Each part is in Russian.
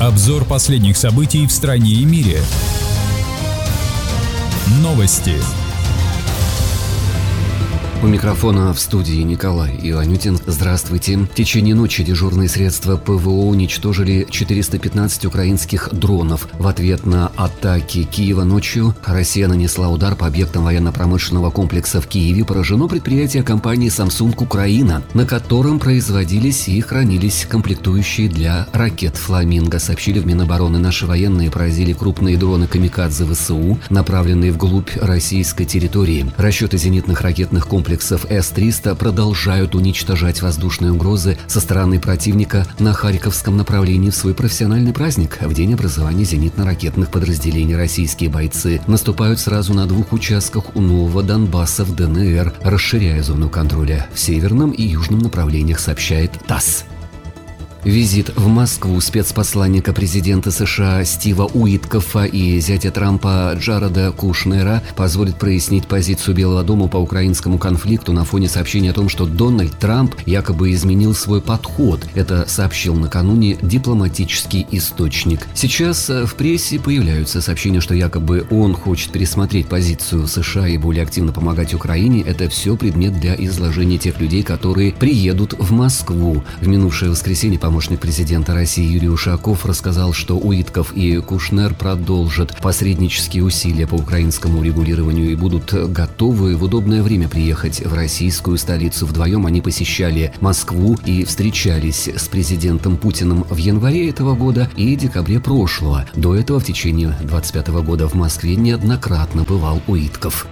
Обзор последних событий в стране и мире. Новости. У микрофона в студии Николай Ионютин. Здравствуйте. В течение ночи дежурные средства ПВО уничтожили 415 украинских дронов. В ответ на атаки Киева ночью Россия нанесла удар по объектам военно-промышленного комплекса в Киеве. Поражено предприятие компании Samsung Украина, на котором производились и хранились комплектующие для ракет «Фламинго». Сообщили в Минобороны. Наши военные поразили крупные дроны «Камикадзе» ВСУ, направленные вглубь российской территории. Расчеты зенитных ракетных комплексов С-300 продолжают уничтожать воздушные угрозы со стороны противника на Харьковском направлении в свой профессиональный праздник. В день образования зенитно-ракетных подразделений российские бойцы наступают сразу на 2 участках у Нового Донбасса в ДНР, расширяя зону контроля в северном и южном направлениях, сообщает ТАСС. Визит в Москву спецпосланника президента США Стива Уиткоффа и зятя Трампа Джареда Кушнера позволит прояснить позицию Белого дома по украинскому конфликту на фоне сообщения о том, что Дональд Трамп якобы изменил свой подход. Это сообщил накануне дипломатический источник. Сейчас в прессе появляются сообщения, что якобы он хочет пересмотреть позицию США и более активно помогать Украине. Это все предмет для изложения тех людей, которые приедут в Москву. В минувшее воскресенье помощник президента России Юрий Ушаков рассказал, что Уиткофф и Кушнер продолжат посреднические усилия по украинскому урегулированию и будут готовы в удобное время приехать в российскую столицу. Вдвоем они посещали Москву и встречались с президентом Путиным в январе этого года и декабре прошлого. До этого в течение 2025 года в Москве неоднократно бывал Уиткофф.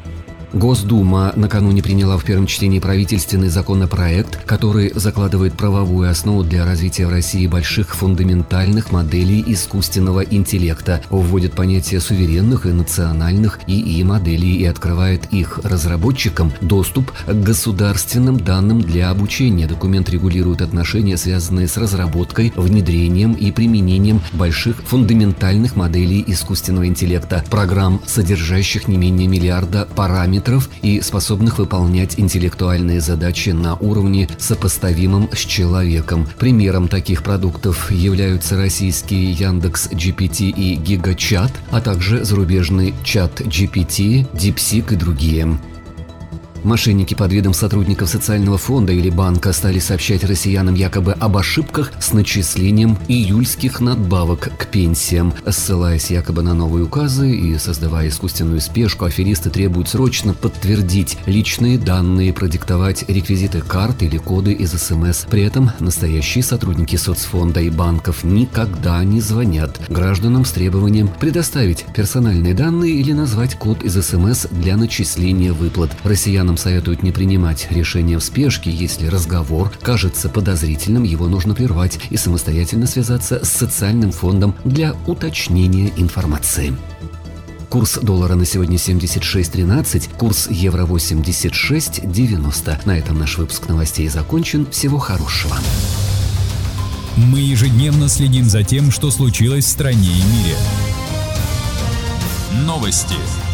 Госдума накануне приняла в первом чтении правительственный законопроект, который закладывает правовую основу для развития в России больших фундаментальных моделей искусственного интеллекта, вводит понятие суверенных и национальных ИИ-моделей и открывает их разработчикам доступ к государственным данным для обучения. Документ регулирует отношения, связанные с разработкой, внедрением и применением больших фундаментальных моделей искусственного интеллекта, программ, содержащих не менее миллиарда параметров и способных выполнять интеллектуальные задачи на уровне, сопоставимом с человеком. Примером таких продуктов являются российские Яндекс.GPT и Гигачат, а также зарубежный Чат.GPT, DeepSeek и другие. Мошенники под видом сотрудников социального фонда или банка стали сообщать россиянам якобы об ошибках с начислением июльских надбавок к пенсиям. Ссылаясь якобы на новые указы и создавая искусственную спешку, аферисты требуют срочно подтвердить личные данные, продиктовать реквизиты карт или коды из СМС. При этом настоящие сотрудники соцфонда и банков никогда не звонят гражданам с требованием предоставить персональные данные или назвать код из СМС для начисления выплат. Россиянам советуют не принимать решения в спешке. Если разговор кажется подозрительным, его нужно прервать и самостоятельно связаться с социальным фондом для уточнения информации. Курс доллара на сегодня 76.13, курс евро 86.90. На этом наш выпуск новостей закончен. Всего хорошего. Мы ежедневно следим за тем, что случилось в стране и мире. Новости.